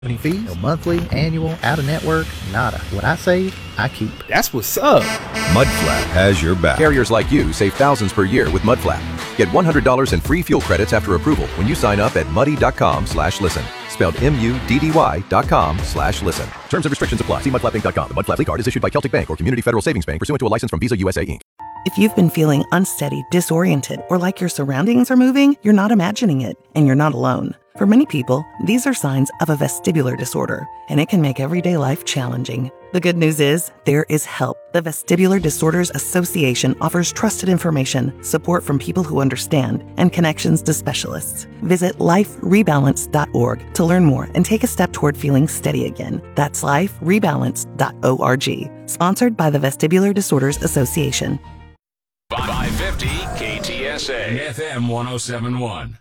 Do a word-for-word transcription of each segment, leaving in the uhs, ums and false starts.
Any fees? No monthly, annual, out of network, nada. What I save, I keep. That's what's up. Mudflap has your back. Carriers like you save thousands per year with Mudflap. Get one hundred dollars in free fuel credits after approval when you sign up at muddy.com slash listen. Spelled M-U-D-D-Y dot com slash listen. Terms and restrictions apply. See mudflap inc dot com. The Mudflap card is issued by Celtic Bank or Community Federal Savings Bank pursuant to a license from Visa U S A Incorporated. If you've been feeling unsteady, disoriented, or like your surroundings are moving, you're not imagining it, and you're not alone. For many people, these are signs of a vestibular disorder, and it can make everyday life challenging. The good news is, there is help. The Vestibular Disorders Association offers trusted information, support from people who understand, and connections to specialists. Visit life rebalance dot org to learn more and take a step toward feeling steady again. That's life rebalance dot org. Sponsored by the Vestibular Disorders Association. five fifty K T S A and F M one oh seven point one.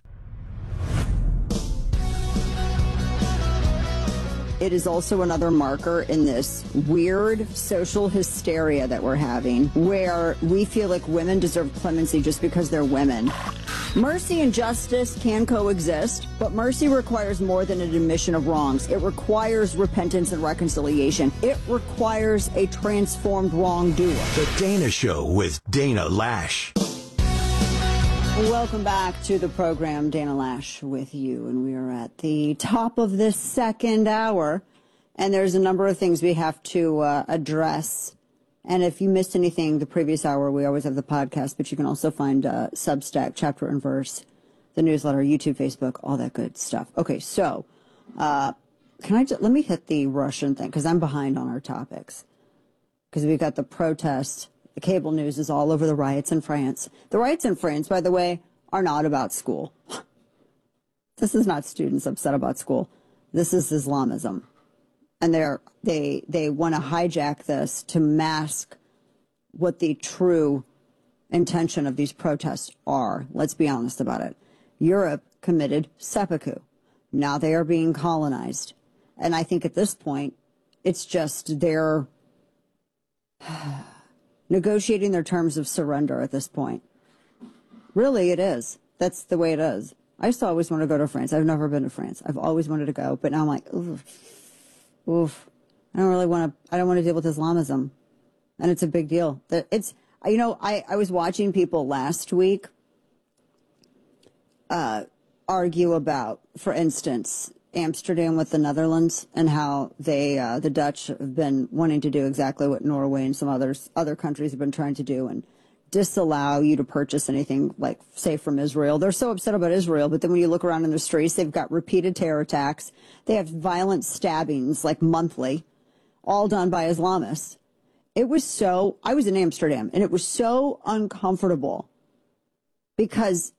It is also another marker in this weird social hysteria that we're having, where we feel like women deserve clemency just because they're women. Mercy and justice can coexist, but mercy requires more than an admission of wrongs. It requires repentance and reconciliation. It requires a transformed wrongdoer. The Dana Show with Dana Lash. Welcome back to the program, Dana Lash with you, and we are at the top of this second hour, and there's a number of things we have to uh, address. And if you missed anything the previous hour, we always have the podcast, but you can also find uh, Substack, Chapter and Verse, the newsletter, YouTube, Facebook, all that good stuff. Okay, so uh, can I just, let me hit the Russian thing, because I'm behind on our topics, because we've got the protests. The cable news is all over the riots in France. The riots in France, by the way, are not about school. This is not students upset about school. This is Islamism. And they're, they they want to hijack this to mask what the true intention of these protests are. Let's be honest about it. Europe committed seppuku. Now they are being colonized. And I think at this point, it's just their negotiating their terms of surrender at this point. Really, it is. That's the way it is. I used to always want to go to France. I've never been to France. I've always wanted to go, but now I'm like, oof, oof. I don't really want to, I don't want to deal with Islamism. And it's a big deal. It's, you know, I, I was watching people last week uh, argue about, for instance, Amsterdam with the Netherlands and how they, uh, the Dutch have been wanting to do exactly what Norway and some others, other countries have been trying to do and disallow you to purchase anything like, say, from Israel. They're so upset about Israel, but then when you look around in the streets, they've got repeated terror attacks. They have violent stabbings like monthly, all done by Islamists. It was so, I was in Amsterdam and it was so uncomfortable because,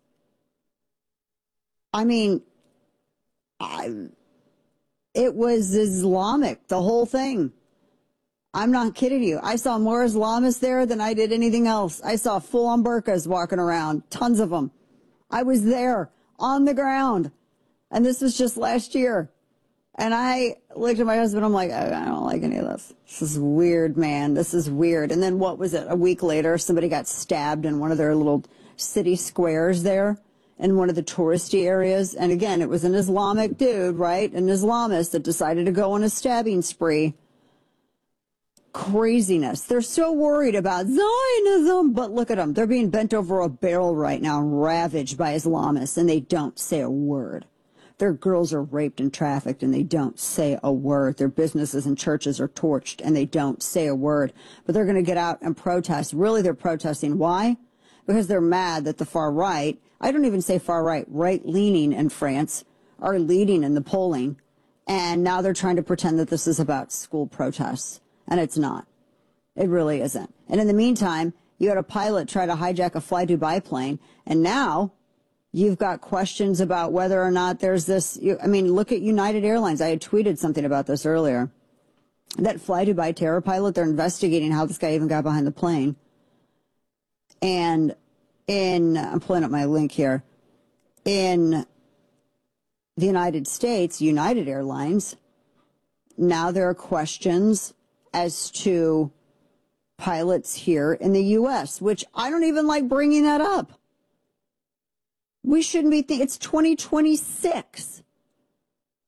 I mean, I, it was Islamic, the whole thing. I'm not kidding you. I saw more Islamists there than I did anything else. I saw full-on burqas walking around, tons of them. I was there on the ground, and this was just last year. And I looked at my husband, I'm like, I don't like any of this. This is weird, man. This is weird. And then what was it? A week later, somebody got stabbed in one of their little city squares there, in one of the touristy areas. And again, it was an Islamic dude, right? An Islamist that decided to go on a stabbing spree. Craziness. They're so worried about Zionism, but look at them. They're being bent over a barrel right now, ravaged by Islamists, and they don't say a word. Their girls are raped and trafficked, and they don't say a word. Their businesses and churches are torched, and they don't say a word. But they're going to get out and protest. Really, they're protesting. Why? Because they're mad that the far right, I don't even say far right, right-leaning in France, are leading in the polling. And now they're trying to pretend that this is about school protests. And it's not. It really isn't. And in the meantime, you had a pilot try to hijack a Fly Dubai plane. And now you've got questions about whether or not there's this. I mean, look at United Airlines. I had tweeted something about this earlier. That Fly Dubai terror pilot, they're investigating how this guy even got behind the plane. And in, I'm pulling up my link here, in the United States, United Airlines, now there are questions as to pilots here in the U S, which I don't even like bringing that up. We shouldn't be thinking, it's twenty twenty-six.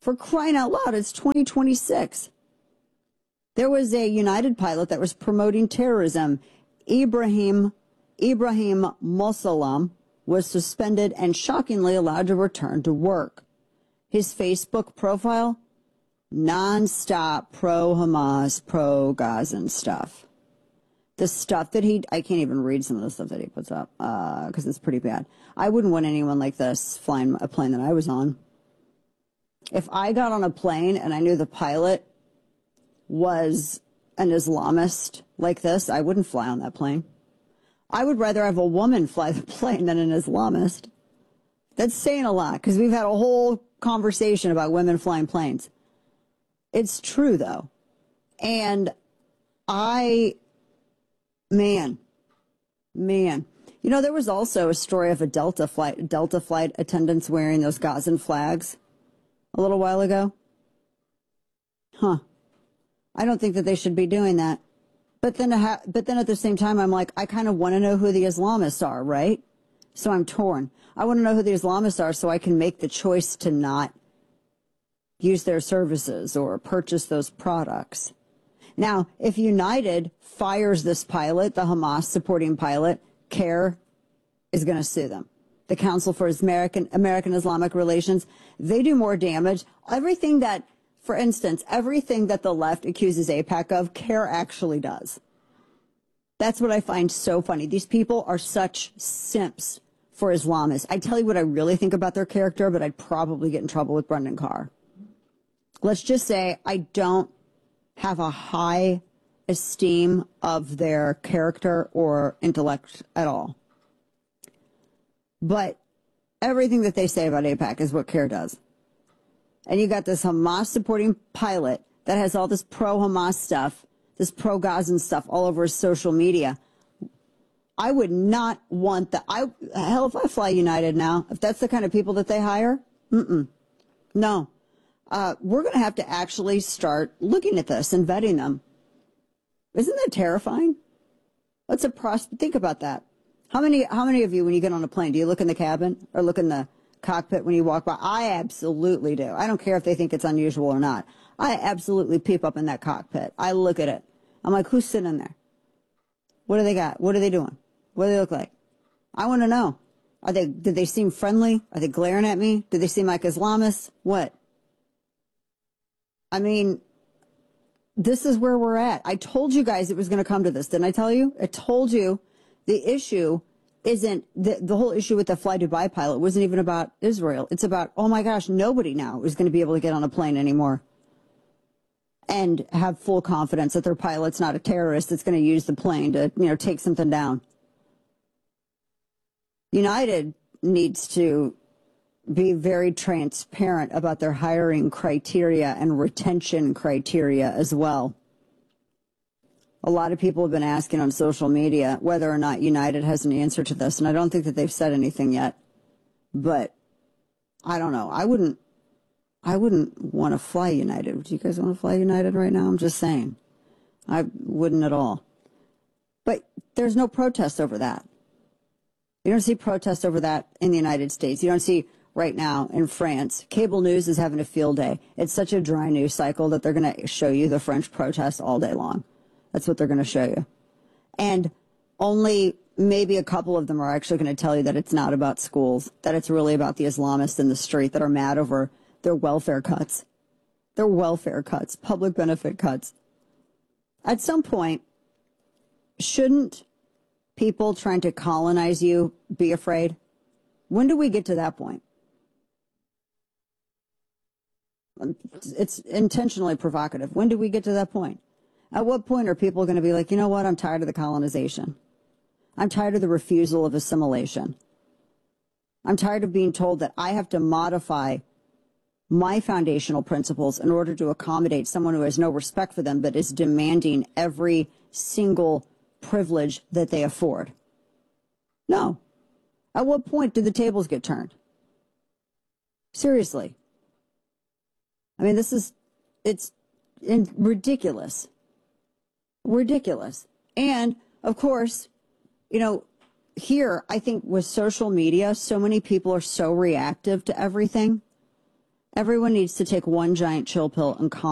For crying out loud, it's twenty twenty-six. There was a United pilot that was promoting terrorism. Ibrahim, Ibrahim Mosallam was suspended and shockingly allowed to return to work. His Facebook profile, non-stop pro-Hamas, pro-Gazan stuff. The stuff that he, I can't even read some of the stuff that he puts up, uh, because it's pretty bad. I wouldn't want anyone like this flying a plane that I was on. If I got on a plane and I knew the pilot was an Islamist like this, I wouldn't fly on that plane. I would rather have a woman fly the plane than an Islamist. That's saying a lot, because we've had a whole conversation about women flying planes. It's true, though. And I, man, man. You know, there was also a story of a Delta flight, Delta flight attendants wearing those Gazan flags a little while ago. Huh. I don't think that they should be doing that. But then, but then at the same time, I'm like, I kind of want to know who the Islamists are, right? So I'm torn. I want to know who the Islamists are so I can make the choice to not use their services or purchase those products. Now, if United fires this pilot, the Hamas supporting pilot, CARE is going to sue them. The Council for American, American Islamic Relations, they do more damage. Everything that, for instance, everything that the left accuses AIPAC of, CARE actually does. That's what I find so funny. These people are such simps for Islamists. I tell you what I really think about their character, but I'd probably get in trouble with Brendan Carr. Let's just say I don't have a high esteem of their character or intellect at all. But everything that they say about AIPAC is what CARE does. And you got this Hamas-supporting pilot that has all this pro-Hamas stuff, this pro-Gazan stuff all over his social media. I would not want that. I, hell, if I fly United now, if that's the kind of people that they hire, mm-mm, no. Uh, we're going to have to actually start looking at this and vetting them. Isn't that terrifying? What's a pros- think about that. How many, how many of you, when you get on a plane, do you look in the cabin or look in the cockpit when you walk by? I absolutely do. I don't care if they think it's unusual or not. I absolutely peep up in that cockpit. I look at it. I'm like, who's sitting in there? What do they got? What are they doing? What do they look like? I want to know. Are they, did they seem friendly? Are they glaring at me? Did they seem like Islamists? What? I mean, this is where we're at. I told you guys it was going to come to this. Didn't I tell you? I told you the issue isn't, the, the whole issue with the Fly Dubai pilot wasn't even about Israel. It's about, oh my gosh, nobody now is going to be able to get on a plane anymore and have full confidence that their pilot's not a terrorist that's going to use the plane to, you know, take something down. United needs to be very transparent about their hiring criteria and retention criteria as well. A lot of people have been asking on social media whether or not United has an answer to this, and I don't think that they've said anything yet. But I don't know. I wouldn't I wouldn't want to fly United. Would you guys want to fly United right now? I'm just saying. I wouldn't at all. But there's no protest over that. You don't see protests over that in the United States. You don't see right now in France. Cable news is having a field day. It's such a dry news cycle that they're going to show you the French protests all day long. That's what they're going to show you. And only maybe a couple of them are actually going to tell you that it's not about schools, that it's really about the Islamists in the street that are mad over their welfare cuts. Their welfare cuts, public benefit cuts. At some point, shouldn't people trying to colonize you be afraid? When do we get to that point? It's intentionally provocative. When do we get to that point? At what point are people going to be like, you know what, I'm tired of the colonization. I'm tired of the refusal of assimilation. I'm tired of being told that I have to modify my foundational principles in order to accommodate someone who has no respect for them but is demanding every single privilege that they afford. No. At what point do the tables get turned? Seriously. I mean, this is, it's in, ridiculous. Ridiculous. And, of course, you know, here, I think with social media, so many people are so reactive to everything Everyone needs to take one giant chill pill and calm